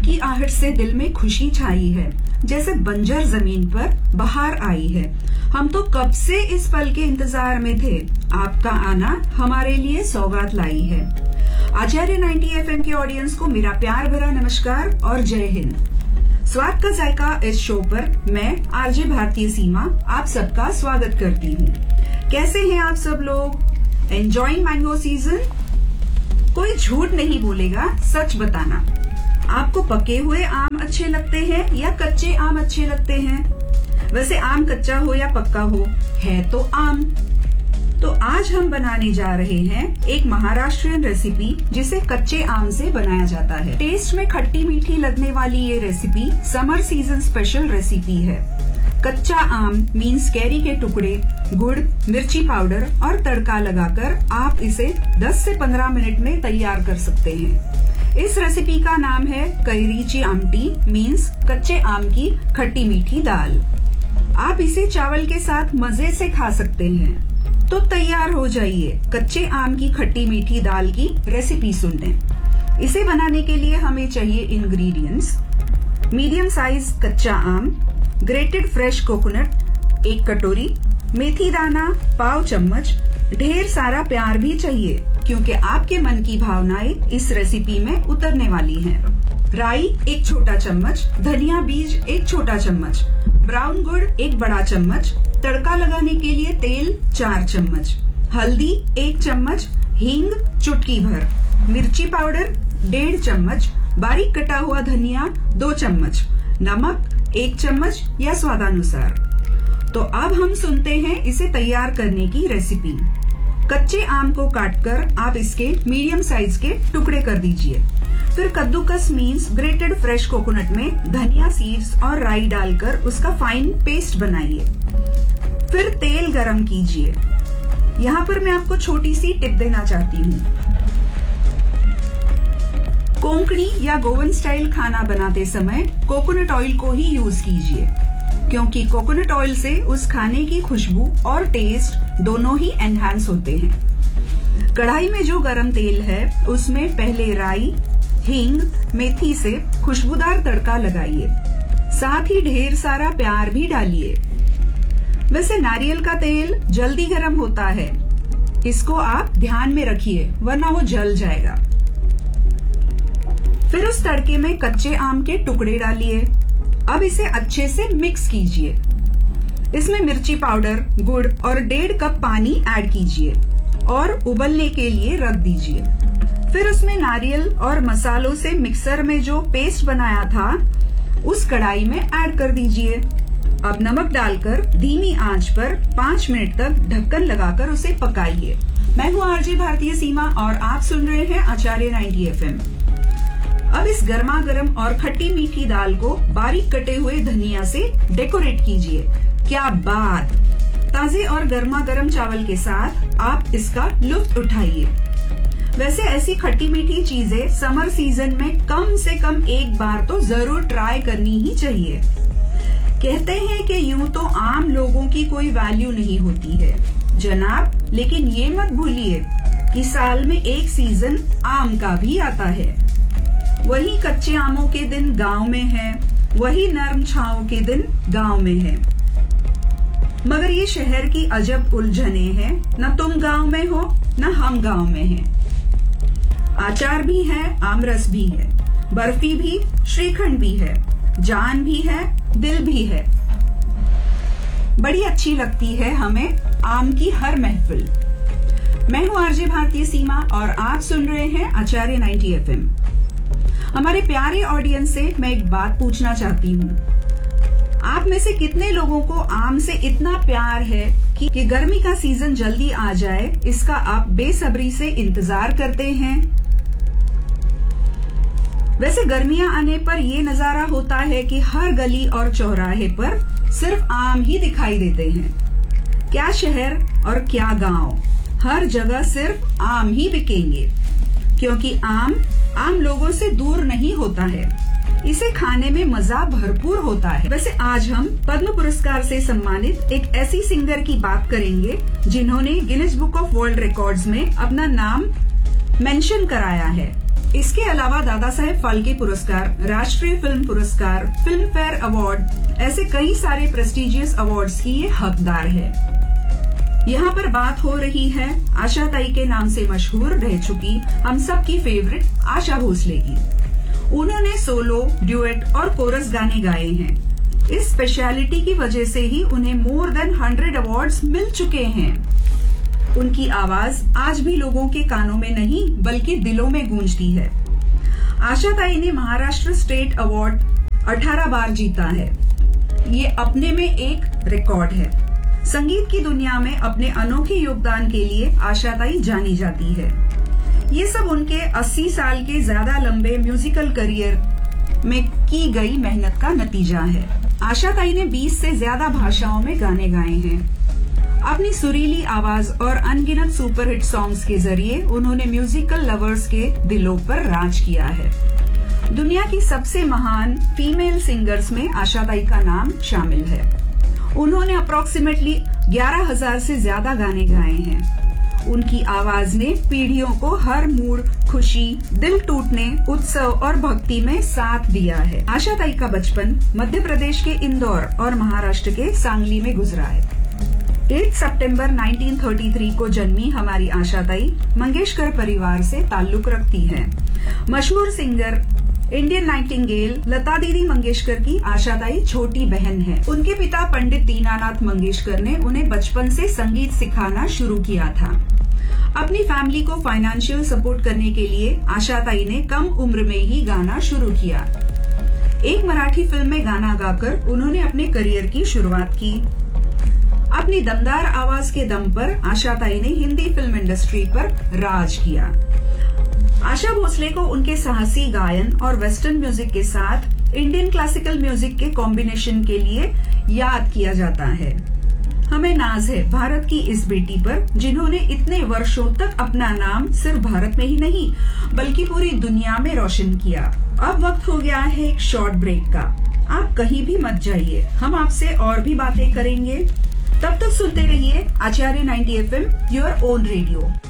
की आहट से दिल में खुशी छाई है, जैसे बंजर जमीन पर बहार आई है। हम तो कब से इस पल के इंतजार में थे, आपका आना हमारे लिए सौगात लाई है। आचार्य 90 FM के ऑडियंस को मेरा प्यार भरा नमस्कार और जय हिंद। स्वाद का जायका इस शो पर मैं आरजे भारतीय सीमा आप सबका स्वागत करती हूँ। कैसे हैं आप सब लोग? Enjoying mango season? कोई झूठ नहीं बोलेगा, सच बताना। आपको पके हुए आम अच्छे लगते हैं या कच्चे आम अच्छे लगते हैं? वैसे आम कच्चा हो या पक्का हो, है तो आम। तो आज हम बनाने जा रहे हैं एक महाराष्ट्रियन रेसिपी जिसे कच्चे आम से बनाया जाता है। टेस्ट में खट्टी मीठी लगने वाली ये recipe summer season special recipe है। कच्चा आम मीन्स कैरी के टुकड़े, गुड़, मिर्ची पाउडर और तड़का लगाकर आप इसे 10 से 15 मिनट में तैयार कर सकते हैं। इस रेसिपी का नाम है कैरीची आमटी मीन्स कच्चे आम की खट्टी मीठी दाल। आप इसे चावल के साथ मजे से खा सकते हैं। तो तैयार हो जाइए कच्चे आम की खट्टी मीठी दाल की रेसिपी सुनने। इसे बनाने के लिए हमें चाहिए इंग्रेडिएंट्स: मीडियम साइज कच्चा आम, ग्रेटेड फ्रेश कोकोनट 1 कटोरी, मेथी दाना पाव चम्मच, ढेर सारा प्यार भी चाहिए क्योंकि आपके मन की भावनाएं इस रेसिपी में उतरने वाली हैं। राई 1 छोटा चम्मच, धनिया बीज 1 छोटा चम्मच, ब्राउन गुड़ 1 बड़ा चम्मच, तड़का लगाने के लिए तेल 4 चम्मच, हल्दी 1 चम्मच, हींग चुटकी भर, मिर्ची पाउडर 1.5 चम्मच, बारीक कटा हुआ धनिया 2 चम्मच, नमक 1 चम्मच या स्वादानुसार। तो अब हम सुनते हैं इसे तैयार करने की रेसिपी। कच्चे आम को काटकर आप इसके मीडियम साइज के टुकड़े कर दीजिए। फिर कद्दूकस मीन्स ग्रेटेड फ्रेश कोकोनट में धनिया सीड्स और राई डालकर उसका फाइन पेस्ट बनाइए। फिर तेल गरम कीजिए। यहाँ पर मैं आपको छोटी सी टिप देना चाहती हूँ। कोंकणी या गोवन स्टाइल खाना बनाते समय कोकोनट ऑयल को ही यूज कीजिए क्योंकि कोकोनट ऑयल से उस खाने की खुशबू और टेस्ट दोनों ही एनहांस होते हैं। कढ़ाई में जो गरम तेल है उसमें पहले राई, हींग, मेथी से खुशबूदार तड़का लगाइए। साथ ही ढेर सारा प्यार भी डालिए। वैसे नारियल का तेल जल्दी गरम होता है, इसको आप ध्यान में रखिए वरना वो जल जाएगा। फिर उस तड़के में कच्चे आम के टुकड़े डालिए। अब इसे अच्छे से मिक्स कीजिए। इसमें मिर्ची पाउडर, गुड़ और 1.5 कप पानी ऐड कीजिए और उबलने के लिए रख दीजिए। फिर उसमें नारियल और मसालों से मिक्सर में जो पेस्ट बनाया था उस कढ़ाई में ऐड कर दीजिए। अब नमक डालकर धीमी आंच पर 5 मिनट तक ढक्कन लगाकर उसे पकाइए। मैं हूँ आरजे भारतीय सीमा और आप सुन रहे हैं आचार्य 90 FM। अब इस गर्मा गर्म और खट्टी मीठी दाल को बारीक कटे हुए धनिया से डेकोरेट कीजिए। क्या बात! ताजे और गर्मा गर्म चावल के साथ आप इसका लुत्फ उठाइए। वैसे ऐसी खट्टी मीठी चीजें समर सीजन में कम से कम एक बार तो जरूर ट्राई करनी ही चाहिए। कहते हैं कि यूं तो आम लोगों की कोई वैल्यू नहीं होती है जनाब, लेकिन ये मत भूलिए कि साल में एक सीजन आम का भी आता है। वही कच्चे आमों के दिन गांव में है, वही नर्म छांव के दिन गांव में है। मगर ये शहर की अजब उलझने हैं, न तुम गांव में हो न हम गांव में हैं। अचार भी है, आमरस भी है, बर्फी भी, श्रीखंड भी है, जान भी है, दिल भी है। बड़ी अच्छी लगती है हमें आम की हर महफिल। मैं हूँ आरजे भारतीय सीमा और आप सुन रहे हैं आचार्य 90 FM। हमारे प्यारे ऑडियंस से मैं एक बात पूछना चाहती हूँ। आप में से कितने लोगों को आम से इतना प्यार है कि गर्मी का सीजन जल्दी आ जाए, इसका आप बेसब्री से इंतजार करते हैं? वैसे गर्मियां आने पर ये नजारा होता है कि हर गली और चौराहे पर सिर्फ आम ही दिखाई देते हैं। क्या शहर और क्या गांव, हर जगह सिर्फ आम ही बिकेंगे क्योंकि आम लोगों से दूर नहीं होता है। इसे खाने में मजा भरपूर होता है। वैसे आज हम पद्म पुरस्कार से सम्मानित एक ऐसी सिंगर की बात करेंगे जिन्होंने Guinness book of world records में अपना नाम मेंशन कराया है। इसके अलावा दादा साहेब फाल्के पुरस्कार, राष्ट्रीय फिल्म पुरस्कार, फिल्म फेयर अवार्ड, ऐसे कई सारे प्रेस्टिजियस अवार्ड्स की ये हकदार है। यहाँ पर बात हो रही है आशा ताई के नाम से मशहूर रह चुकी हम सब की फेवरेट आशा भोसले की। उन्होंने सोलो, ड्यूएट और कोरस गाने गाए हैं। इस स्पेशलिटी की वजह से ही उन्हें मोर देन 100 अवार्ड्स मिल चुके हैं। उनकी आवाज आज भी लोगों के कानों में नहीं बल्कि दिलों में गूंजती है। आशा ताई ने महाराष्ट्र स्टेट अवार्ड 18 बार जीता है। ये अपने में एक रिकॉर्ड है। संगीत की दुनिया में अपने अनोखे योगदान के लिए आशा ताई जानी जाती है। ये सब उनके 80 साल के ज्यादा लंबे म्यूजिकल करियर में की गई मेहनत का नतीजा है। आशा ताई ने 20 से ज्यादा भाषाओं में गाने गाए हैं। अपनी सुरीली आवाज और अनगिनत सुपरहिट सॉन्ग्स के जरिए उन्होंने म्यूजिकल लवर्स के दिलों पर राज किया है। दुनिया की सबसे महान फीमेल सिंगर्स में आशा ताई का नाम शामिल है। उन्होंने अप्रोक्सीमेटली 11,000 से ज्यादा गाने गाए हैं। उनकी आवाज ने पीढ़ियों को हर मूड, खुशी, दिल टूटने, उत्सव और भक्ति में साथ दिया है। आशा ताई का बचपन मध्य प्रदेश के इंदौर और महाराष्ट्र के सांगली में गुजरा है। 8 सितंबर 1933 को जन्मी हमारी आशा ताई मंगेशकर परिवार से ताल्लुक रखती है। मशहूर सिंगर इंडियन नाइटिंगेल लता दीदी मंगेशकर की आशा ताई छोटी बहन है। उनके पिता पंडित दीनानाथ मंगेशकर ने उन्हें बचपन से संगीत सिखाना शुरू किया था। अपनी फैमिली को फाइनेंशियल सपोर्ट करने के लिए आशा ताई ने कम उम्र में ही गाना शुरू किया। एक मराठी फिल्म में गाना गाकर उन्होंने अपने करियर की शुरुआत की। अपनी दमदार आवाज के दम पर आशा ताई ने हिंदी फिल्म इंडस्ट्री पर राज किया। आशा भोसले को उनके साहसी गायन और वेस्टर्न म्यूजिक के साथ इंडियन क्लासिकल म्यूजिक के कॉम्बिनेशन के लिए याद किया जाता है। हमें नाज है भारत की इस बेटी पर, जिन्होंने इतने वर्षों तक अपना नाम सिर्फ भारत में ही नहीं बल्कि पूरी दुनिया में रोशन किया। अब वक्त हो गया है एक शॉर्ट ब्रेक का। आप कहीं भी मत जाइए, हम आपसे और भी बातें करेंगे। तब तक सुनते रहिए आचार्य 90 FM, योर ओन रेडियो।